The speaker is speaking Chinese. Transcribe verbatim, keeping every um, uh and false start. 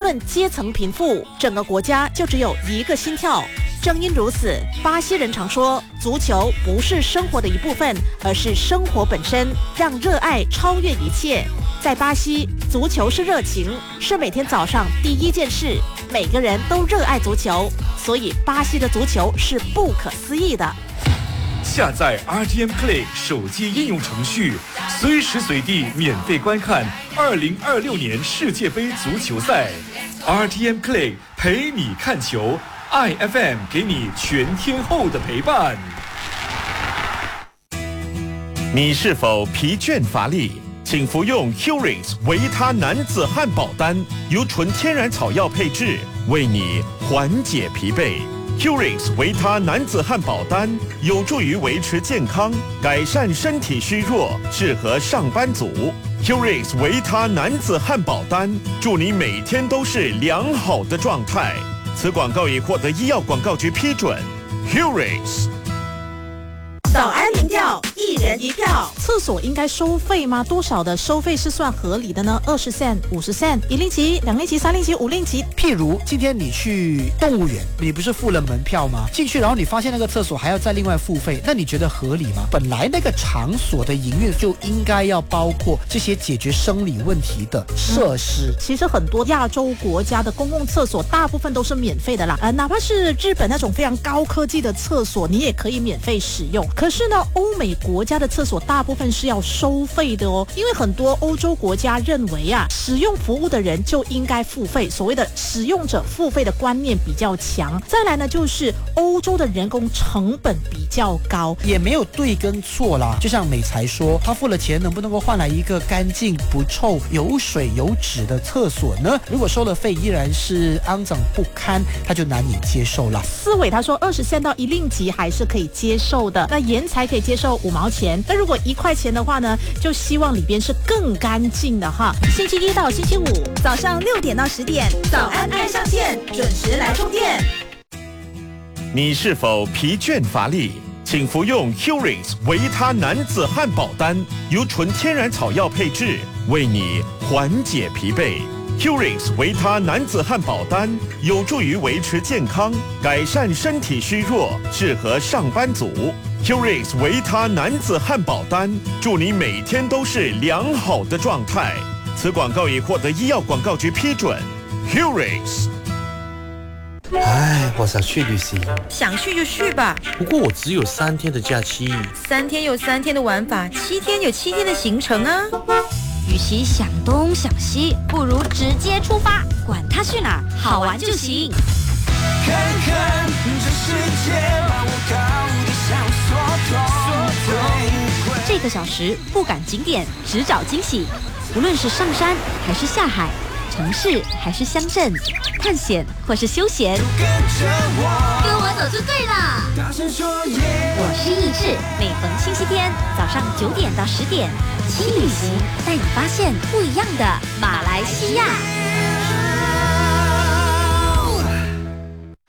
论阶层贫富，整个国家就只有一个心跳。正因如此，巴西人常说，足球不是生活的一部分，而是生活本身，让热爱超越一切。在巴西，足球是热情，是每天早上第一件事，每个人都热爱足球，所以巴西的足球是不可思议的。 下载 R T M Play 手机应用程序，随时随地免费观看二零二六年世界杯足球赛。R T M Play 陪你看球，I F M 给你全天候的陪伴。 你是否疲倦乏力？请服用 Curings 维他男子汉堡丹，由纯天然草药配制，为你缓解疲惫。Curings 维他男子汉堡丹有助于维持健康，改善身体虚弱，适合上班族。Curings 维他男子汉堡丹，祝你每天都是良好的状态。此广告已获得医药广告局批准。Curings。 早安民调，一人一票。厕所应该收费吗？多少的收费是算合理的呢？二十 cent、五十 cent， 一令吉、两令吉、三令吉、五令吉。 譬如今天你去动物园，你不是付了门票吗？进去然后你发现那个厕所还要再另外付费，那你觉得合理吗？本来那个场所的营运就应该要包括这些解决生理问题的设施。 嗯、其实很多亚洲国家的公共厕所大部分都是免费的啦，呃，哪怕是日本那种非常高科技的厕所，你也可以免费使用。可是呢，欧美国家的厕所大部分是要收费的哦，因为很多欧洲国家认为啊，使用服务的人就应该付费，所谓的使用者付费的观念比较强。再来呢，就是欧洲的人工成本比较高， 也没有对跟错啦。就像美才说，他付了钱，能不能够换来一个干净不臭、有水有纸的厕所呢？如果收了费依然是肮脏不堪，他就难以接受了。 思伟他说，二十仙到一令吉还是可以接受的，那盐才可以接受五毛钱，那如果一块钱的话呢，就希望里边是更干净的哈。星期一到星期五早上六点到十点，早安爱上线，准时来充电。 你是否疲倦乏力？请服用 Curings 维他男子汉堡丹，由纯天然草药配制，为你缓解疲惫。Curings 维他男子汉堡丹有助于维持健康，改善身体虚弱，适合上班族。Curings 维他男子汉堡丹，祝你每天都是良好的状态。此广告已获得医药广告局批准。Curings。 唉，我想去旅行。 想去就去吧。 不过我只有三天的假期。 三天有三天的玩法，七天有七天的行程啊。与其想东想西，不如直接出发，管他去哪儿，好玩就行。 看看这世界，把我高的像锁头。 这个小时不赶景点，只找惊喜。无论是上山还是下海，城市还是乡镇，探险或是休闲， 跟着我， 跟我走就对了。 大声说耶！ 我是易志，每逢星期天早上九点到十点，轻旅行带你发现不一样的马来西亚。